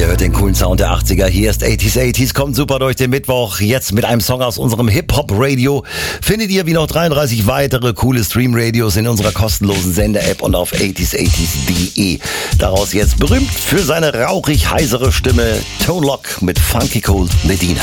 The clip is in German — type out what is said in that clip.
hört den coolen Sound der 80er. Hier ist 80s, kommt super durch den Mittwoch. Jetzt mit einem Song aus unserem Hip-Hop-Radio. Findet ihr wie noch 33 weitere coole Stream-Radios in unserer kostenlosen Sender-App und auf 80s.de. Daraus jetzt berühmt für seine rauchig heisere Stimme Tone Loc mit Funky Cold Medina.